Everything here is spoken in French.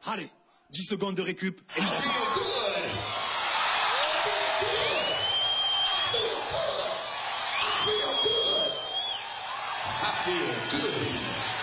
Allez, 10 secondes de récup. Et I feel good. I feel good. I feel good.